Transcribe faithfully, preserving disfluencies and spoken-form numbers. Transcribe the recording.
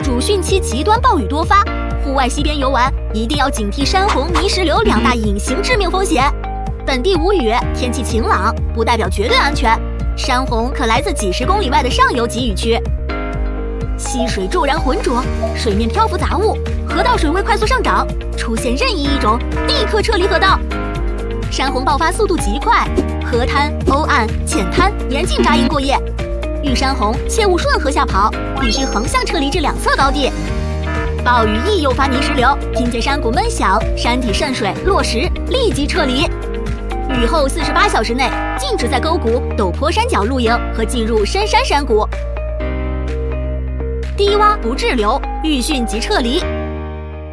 主汛期极端暴雨多发，户外溪边游玩一定要警惕山洪、泥石流两大隐形致命风险。本地无雨，天气晴朗，不代表绝对安全，山洪可来自几十公里外的上游集雨区。溪水骤然浑浊，水面漂浮杂物，河道水位快速上涨，出现任意一种，立刻撤离河道。山洪爆发速度极快，河滩、欧岸、浅滩严禁扎营过夜。遇山洪，切勿顺河下跑，必须横向撤离至两侧高地。暴雨易诱发泥石流，听见山谷闷响、山体渗水、落石，立即撤离。雨后四十八小时内禁止在沟谷、陡坡山脚露营和进入深山山谷。低洼不滞留，遇汛即撤离。